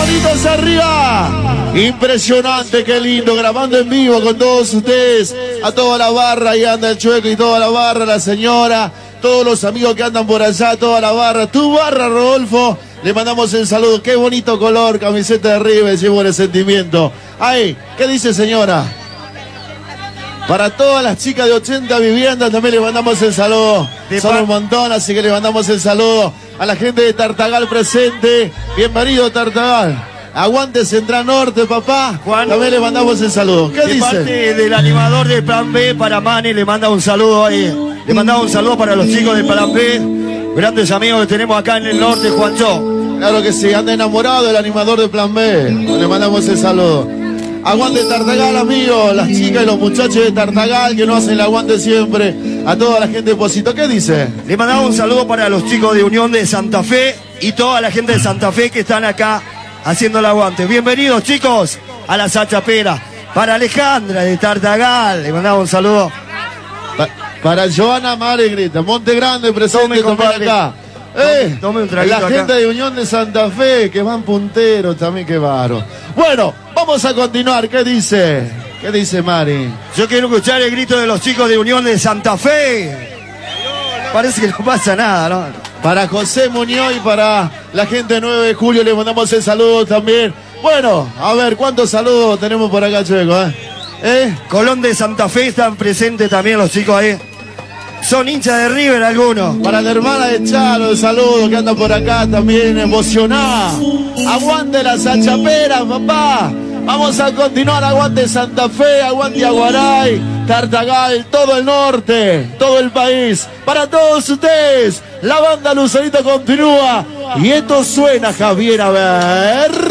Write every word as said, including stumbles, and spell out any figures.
manitos arriba. Impresionante, qué lindo, grabando en vivo con todos ustedes. A toda la barra, ahí anda el Chueco y toda la barra, la señora, todos los amigos que andan por allá, toda la barra. Tu barra, Rodolfo, le mandamos el saludo. Qué bonito color, camiseta de River, llevo el sentimiento. Ahí, ¿qué dice, señora? Para todas las chicas de ochenta viviendas también le mandamos el saludo. Son un montón, así que le mandamos el saludo a la gente de Tartagal presente. Bienvenido, Tartagal. Aguante Central Norte, papá. Juan, también le mandamos el saludo. ¿Qué de dice? Parte del animador del Plan B para Mani, le manda un saludo ahí. Le mandamos un saludo para los chicos del Plan B. Grandes amigos que tenemos acá en el norte, Juancho. Claro que sí, anda enamorado del animador del Plan B. Le mandamos el saludo. Aguante Tartagal, amigos, las chicas y los muchachos de Tartagal que nos hacen el aguante siempre. A toda la gente de Posito. ¿Qué dice? Le mandamos un saludo para los chicos de Unión de Santa Fe y toda la gente de Santa Fe que están acá haciendo el aguante. Bienvenidos, chicos, a la Sachapera. Para Alejandra de Tartagal, le mandamos un saludo. Pa para Joana Maregrita, Monte Grande presente también acá. Eh, tome un traguito la acá. gente de Unión de Santa Fe, que van punteros también, qué baro. Bueno, vamos a continuar. ¿Qué dice? ¿Qué dice Mari? Yo quiero escuchar el grito de los chicos de Unión de Santa Fe. Parece que no pasa nada, ¿no? Para José Muñoz y para la gente de nueve de julio le mandamos el saludo también. Bueno, a ver, ¿cuántos saludos tenemos por acá, Chueco? ¿Eh? ¿Eh? Colón de Santa Fe están presentes también los chicos ahí. Son hinchas de River algunos. Para la hermana de Charo, el saludo que anda por acá también emocionada. Aguante la Sachapera, papá. Vamos a continuar, aguante Santa Fe, aguante Aguaray, Tartagal, todo el norte, todo el país. Para todos ustedes, la banda Lucerito continúa. Y esto suena, Javier, a ver.